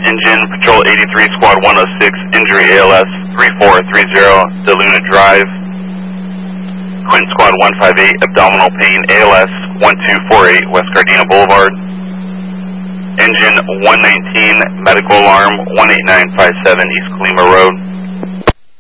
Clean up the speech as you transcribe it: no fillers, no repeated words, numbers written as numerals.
Engine, Patrol 83, Squad 106, injury ALS 3430, DeLuna Drive. Quinton Squad 158, abdominal pain, ALS 1248, West Gardena Boulevard. Engine 119, medical alarm 18957, East Colima Road.